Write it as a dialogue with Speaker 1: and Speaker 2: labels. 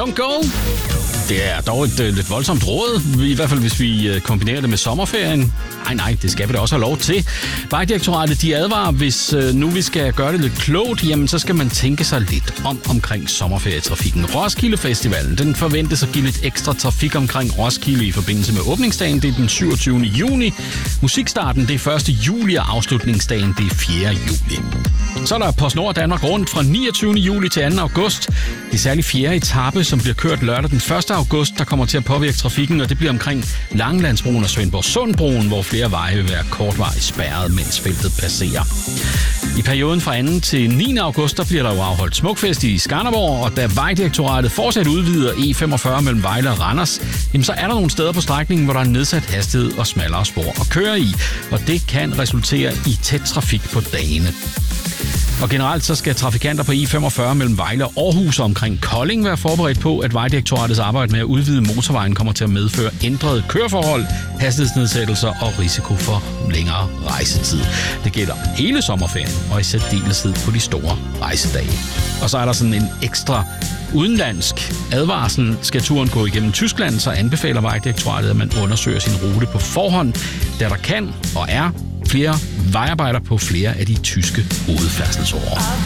Speaker 1: Don't go. Det er dog et lidt voldsomt råd, i hvert fald hvis vi kombinerer det med sommerferien. Nej, det skal vi da også have lov til. Vejdirektoratet, de advarer, hvis nu vi skal gøre det lidt klogt, jamen så skal man tænke sig lidt omkring sommerferietrafikken. Roskilde Festivalen, den forventes at give lidt ekstra trafik omkring Roskilde i forbindelse med åbningsdagen. Det er den 27. juni. Musikstarten, det er 1. juli, og afslutningsdagen, det er 4. juli. Så er der PostNord Danmark rundt fra 29. juli til 2. august. Det er særlig 4. etape, som bliver kørt lørdag den 1. august, der kommer til at påvirke trafikken, og det bliver omkring Langelandsbroen og Svendborg Sundbroen, hvor flere veje vil være kortvarigt spærret, mens feltet passerer. I perioden fra 2. til 9. august, der bliver der jo afholdt smukfest i Skanderborg, og da Vejdirektoratet fortsat udvider E45 mellem Vejle og Randers, jamen så er der nogle steder på strækningen, hvor der er nedsat hastighed og smallere spor at køre i, og det kan resultere i tæt trafik på dagene. Og generelt så skal trafikanter på E45 mellem Vejle og Aarhus og omkring Kolding være forberedt på, at Vejdirektoratets arbejde med at udvide motorvejen kommer til at medføre ændrede køreforhold, hastighedsnedsættelser og risiko for længere rejsetid. Det gælder hele sommerferien og i særdeleshed på de store rejsedage. Og så er der sådan en ekstra udenlandsk advarsel. Skal turen gå igennem Tyskland, så anbefaler Vejdirektoratet, at man undersøger sin rute på forhånd, da der kan og er flere vejarbejder på flere af de tyske hovedfærdselsårer.